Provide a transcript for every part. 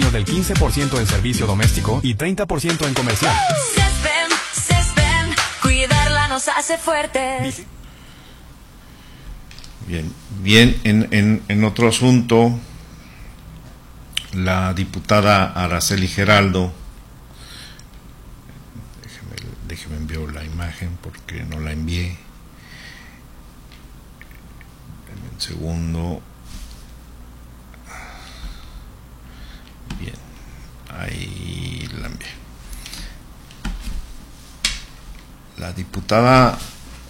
descuento del 15% en servicio doméstico y 30% en comercial. Cespen, cuidarla nos hace fuertes. Bien, en otro asunto, la diputada Araceli Giraldo, déjeme enviar la imagen porque no la envié. Un segundo. Bien, ahí la envié. La diputada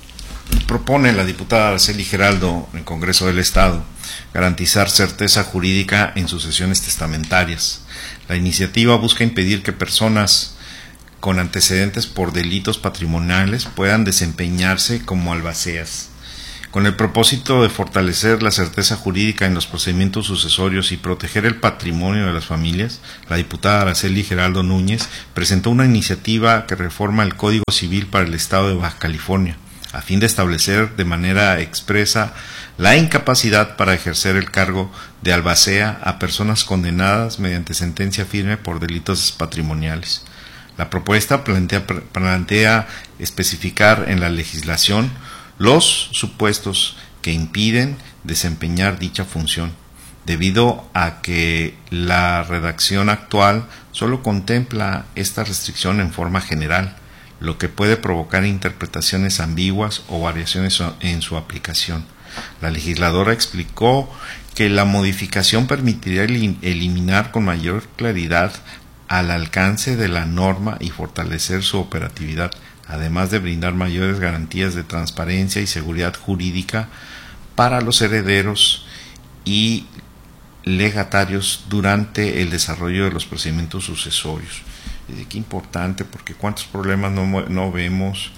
Araceli Giraldo en el Congreso del Estado garantizar certeza jurídica en sucesiones testamentarias. La iniciativa busca impedir que personas con antecedentes por delitos patrimoniales puedan desempeñarse como albaceas. Con el propósito de fortalecer la certeza jurídica en los procedimientos sucesorios y proteger el patrimonio de las familias, la diputada Araceli Giraldo Núñez presentó una iniciativa que reforma el Código Civil para el Estado de Baja California, a fin de establecer de manera expresa la incapacidad para ejercer el cargo de albacea a personas condenadas mediante sentencia firme por delitos patrimoniales. La propuesta plantea especificar en la legislación los supuestos que impiden desempeñar dicha función, debido a que la redacción actual solo contempla esta restricción en forma general, lo que puede provocar interpretaciones ambiguas o variaciones en su aplicación. La legisladora explicó que la modificación permitiría eliminar con mayor claridad al alcance de la norma y fortalecer su operatividad, además de brindar mayores garantías de transparencia y seguridad jurídica para los herederos y legatarios durante el desarrollo de los procedimientos sucesorios. Qué importante, porque cuántos problemas no vemos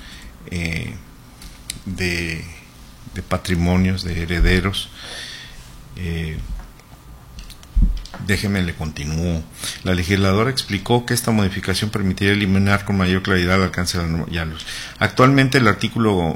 de patrimonios, de herederos. Déjeme le continúo. La legisladora explicó que esta modificación permitiría eliminar con mayor claridad el alcance de la norma. Actualmente el artículo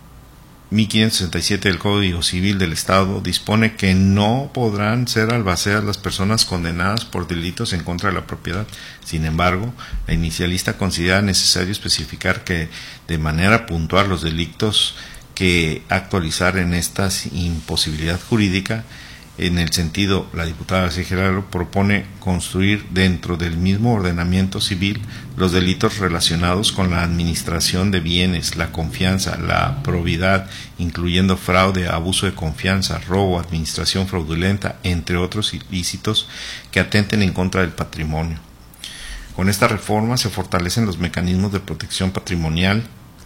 1567 del Código Civil del Estado dispone que no podrán ser albaceas las personas condenadas por delitos en contra de la propiedad. Sin embargo, la inicialista considera necesario especificar que de manera puntual los delitos que actualizar en esta imposibilidad jurídica. En el sentido, la diputada Giraldo propone construir dentro del mismo ordenamiento civil los delitos relacionados con la administración de bienes, la confianza, la probidad, incluyendo fraude, abuso de confianza, robo, administración fraudulenta, entre otros ilícitos que atenten en contra del patrimonio. Con esta reforma se fortalecen los mecanismos de protección patrimonial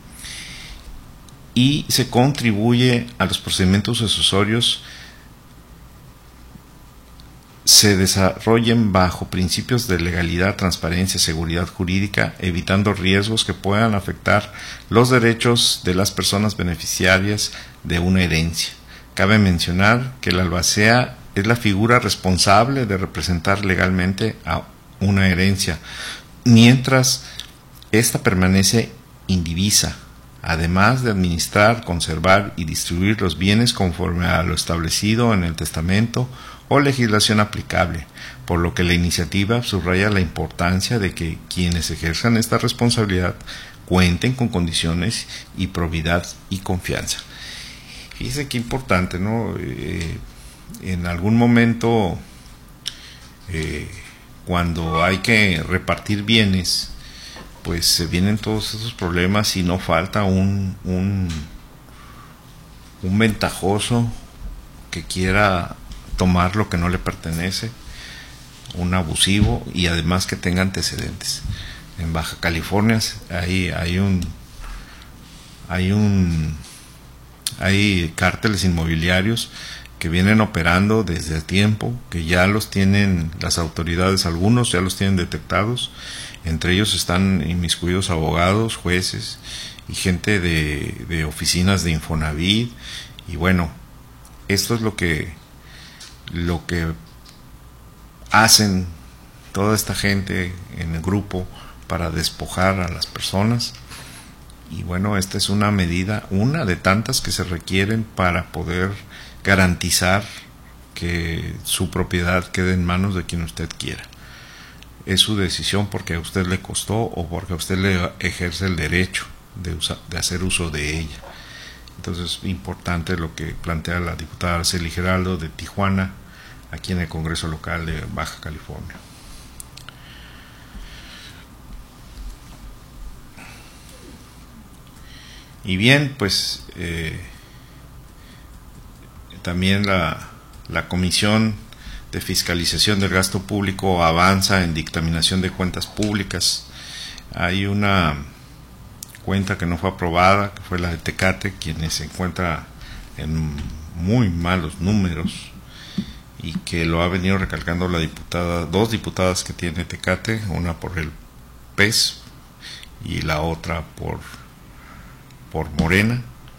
y se contribuye a los procedimientos sucesorios se desarrollen bajo principios de legalidad, transparencia, seguridad jurídica, evitando riesgos que puedan afectar los derechos de las personas beneficiarias de una herencia. Cabe mencionar que la albacea es la figura responsable de representar legalmente a una herencia, mientras ésta permanece indivisa, además de administrar, conservar y distribuir los bienes conforme a lo establecido en el testamento o legislación aplicable, por lo que la iniciativa subraya la importancia de que quienes ejerzan esta responsabilidad cuenten con condiciones y probidad y confianza. Fíjese qué importante, ¿no? En algún momento, cuando hay que repartir bienes, pues se vienen todos esos problemas y no falta un ventajoso que quiera tomar lo que no le pertenece, un abusivo y además que tenga antecedentes. En Baja California hay cárteles inmobiliarios que vienen operando desde tiempo, que ya los tienen las autoridades, algunos ya los tienen detectados, entre ellos están inmiscuidos abogados, jueces y gente de oficinas de Infonavit. Y bueno, esto es lo que hacen toda esta gente en el grupo para despojar a las personas. Y bueno, esta es una medida, una de tantas que se requieren para poder garantizar que su propiedad quede en manos de quien usted quiera. es su decisión porque a usted le costó o porque a usted le ejerce el derecho de hacer uso de ella. Entonces, importante lo que plantea la diputada Araceli Giraldo de Tijuana, aquí en el Congreso Local de Baja California. Y bien, pues también la Comisión de Fiscalización del Gasto Público avanza en dictaminación de cuentas públicas. Hay una cuenta que no fue aprobada, que fue la de Tecate, quien se encuentra en muy malos números y que lo ha venido recalcando la diputada, dos diputadas que tiene Tecate, una por el PES y la otra por Morena.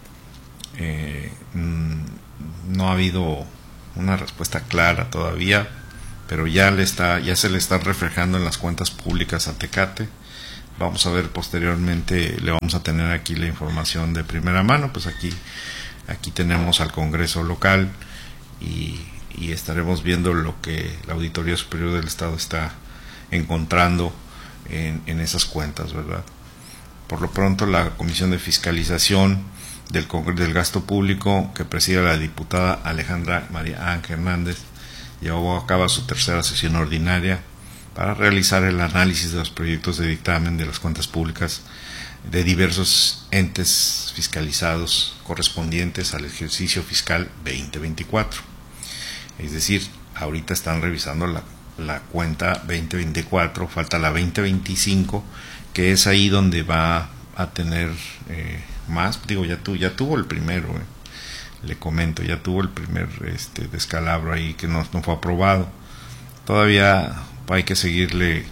No ha habido una respuesta clara todavía, pero ya se le está reflejando en las cuentas públicas a Tecate. Vamos a ver posteriormente, le vamos a tener aquí la información de primera mano. Pues aquí tenemos al Congreso local y estaremos viendo lo que la Auditoría Superior del Estado está encontrando en esas cuentas, ¿verdad? Por lo pronto, la Comisión de Fiscalización del Gasto Público, que preside la diputada Alejandra María Ángel Hernández, llevó a cabo su tercera sesión ordinaria para realizar el análisis de los proyectos de dictamen de las cuentas públicas de diversos entes fiscalizados correspondientes al ejercicio fiscal 2024. Es decir, ahorita están revisando la cuenta 2024, falta la 2025, que es ahí donde va a tener más. Digo, ya tuvo el primero, le comento, ya tuvo el primer descalabro ahí que no fue aprobado. Todavía hay que seguirle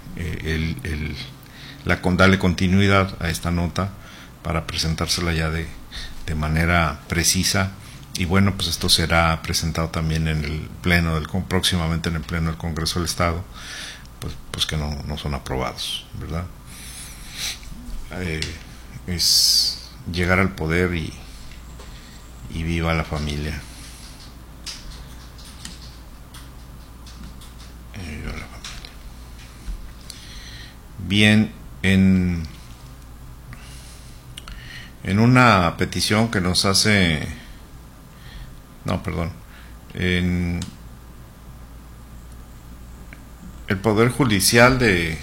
darle continuidad a esta nota para presentársela ya de manera precisa. Y bueno, pues esto será presentado también en el pleno próximamente en el pleno del Congreso del Estado, pues que no son aprobados, ¿verdad? Es llegar al poder y viva la familia. Viva la familia. Bien, en una petición que nos hace, en el Poder Judicial de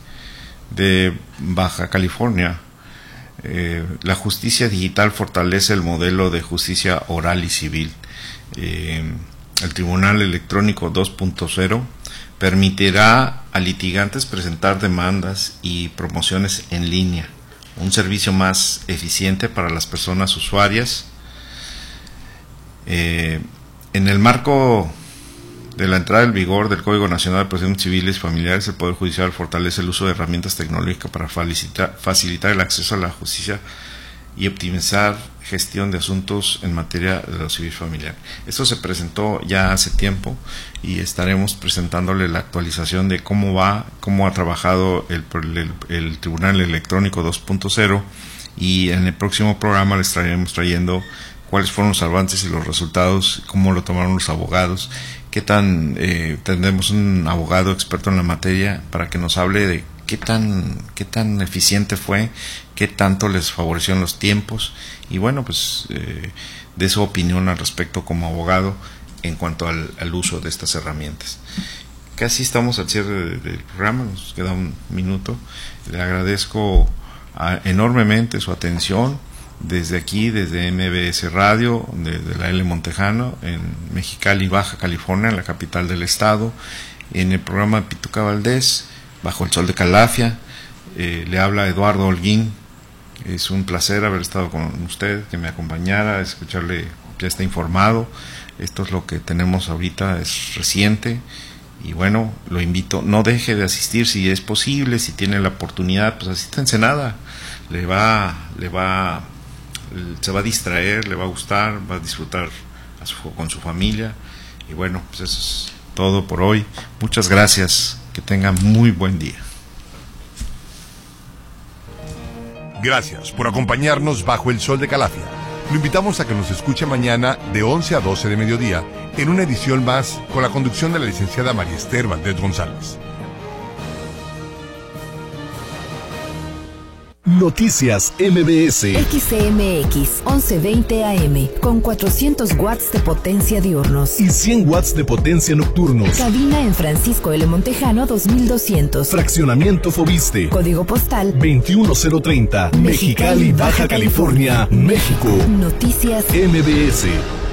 Baja California, la justicia digital fortalece el modelo de justicia oral y civil. El Tribunal Electrónico 2.0 permitirá a litigantes presentar demandas y promociones en línea, un servicio más eficiente para las personas usuarias. En el marco de la entrada en vigor del Código Nacional de Procedimientos Civiles y Familiares, el Poder Judicial fortalece el uso de herramientas tecnológicas para facilitar el acceso a la justicia y optimizar gestión de asuntos en materia de lo civil familiar. Esto se presentó ya hace tiempo y estaremos presentándole la actualización de cómo ha trabajado el Tribunal Electrónico 2.0, y en el próximo programa les estaremos trayendo cuáles fueron los avances y los resultados, cómo lo tomaron los abogados, qué tan tendremos un abogado experto en la materia para que nos hable de qué tan eficiente fue, qué tanto les favorecieron los tiempos, y bueno, pues de su opinión al respecto como abogado en cuanto al uso de estas herramientas. Casi estamos al cierre del programa, nos queda un minuto. Le agradezco enormemente su atención desde aquí, desde MBS Radio, desde la L Montejano, en Mexicali, Baja California, en la capital del estado, en el programa Pituca Valdés, Bajo el Sol de Calafia. Le habla Eduardo Holguín. Es un placer haber estado con usted, que me acompañara, escucharle, ya está informado. Esto es lo que tenemos ahorita, es reciente, y bueno, lo invito, no deje de asistir si es posible, si tiene la oportunidad, pues asista a Ensenada, se va a distraer, le va a gustar, va a disfrutar con su familia. Y bueno, pues eso es todo por hoy. Muchas gracias, que tengan muy buen día. Gracias por acompañarnos bajo el sol de Calafia. Lo invitamos a que nos escuche mañana de 11 a 12 de mediodía en una edición más con la conducción de la licenciada María Esther Valdés González. Noticias MBS. XCMX 1120 AM con 400 watts de potencia diurnos y 100 watts de potencia nocturnos. Cabina en Francisco L. Montejano 2200. Fraccionamiento Fobiste. Código postal 21030. Mexicali, Baja California, México. Noticias MBS.